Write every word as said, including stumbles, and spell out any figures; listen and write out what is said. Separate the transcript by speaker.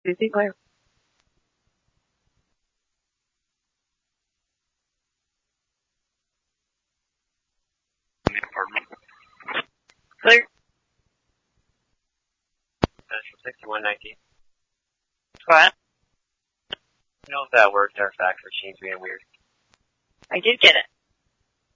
Speaker 1: Busy clear.
Speaker 2: In the apartment.
Speaker 1: Clear.
Speaker 2: That's from sixty-one nineteen.
Speaker 1: What?
Speaker 2: You know if that works, our fax machine's being weird.
Speaker 1: I did get it.